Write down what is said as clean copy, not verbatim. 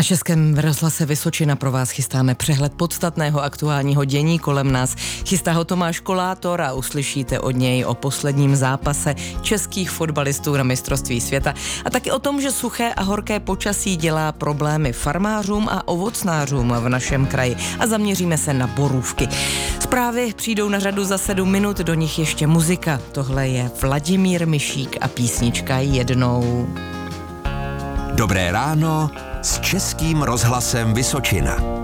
Českém rozhlase Vysočina pro vás chystáme přehled podstatného aktuálního dění kolem nás. Chystá ho Tomáš Kolátor a uslyšíte od něj o posledním zápase českých fotbalistů na mistrovství světa a taky o tom, že suché a horké počasí dělá problémy farmářům a ovocnářům v našem kraji a zaměříme se na borůvky. Zprávy přijdou na řadu za 7 minut, do nich ještě muzika. Tohle je Vladimír Mišík a písnička Jednou. Dobré ráno s Českým rozhlasem Vysočina.